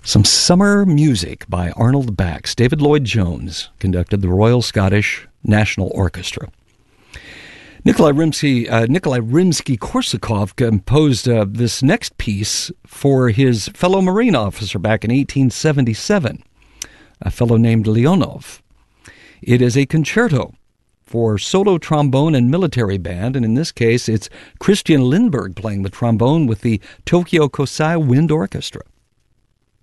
Some summer music by Arnold Bax. David Lloyd Jones conducted the Royal Scottish National Orchestra. Nikolai Rimsky-Korsakov composed this next piece for his fellow Marine officer back in 1877, a fellow named Leonov. It is a concerto for solo trombone and military band, and in this case it's Christian Lindbergh playing the trombone with the Tokyo Kosai Wind Orchestra.